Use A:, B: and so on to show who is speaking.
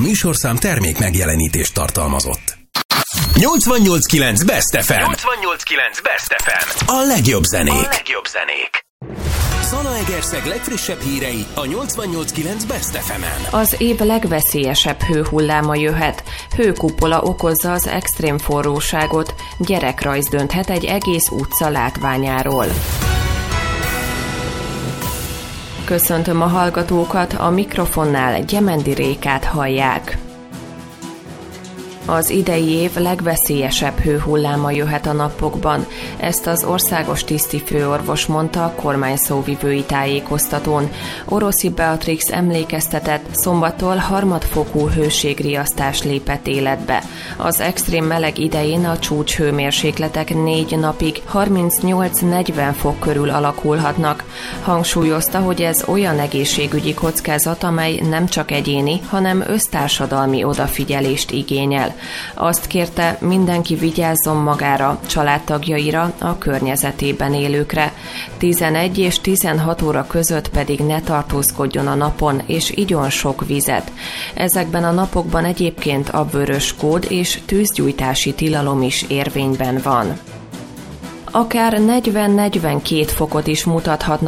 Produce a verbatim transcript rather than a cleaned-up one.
A: műsorszám termék megjelenítést tartalmazott. nyolcvannyolc kilenc Best ef em.
B: nyolcvannyolc kilenc Best ef em.
A: A legjobb zenék.
B: A legjobb zenék.
A: Zalaegerszeg legfrissebb hírei a nyolcvannyolc kilenc Best ef emen.
C: Az év legveszélyesebb hőhulláma jöhet. Hőkupola okozza az extrém forróságot. Gyerekrajz dönthet egy egész utca látványáról. Köszöntöm a hallgatókat, a mikrofonnál Gyemendi Rékát hallják. Az idei év legveszélyesebb hőhulláma jöhet a napokban. Ezt az országos tisztifőorvos mondta a kormány szóvivői tájékoztatón. Oroszi Beatrix emlékeztetett, szombattól harmadfokú hőségriasztás lépett életbe. Az extrém meleg idején a csúcs hőmérsékletek négy napig harmincnyolc-negyven fok körül alakulhatnak. Hangsúlyozta, hogy ez olyan egészségügyi kockázat, amely nem csak egyéni, hanem össztársadalmi odafigyelést igényel. Azt kérte, mindenki vigyázzon magára, családtagjaira, a környezetében élőkre. tizenegy és tizenhat óra között pedig ne tartózkodjon a napon, és igyon sok vizet. Ezekben a napokban egyébként a vörös kód és tűzgyújtási tilalom is érvényben van. Akár negyven-negyvenkét fokot is mutathatnak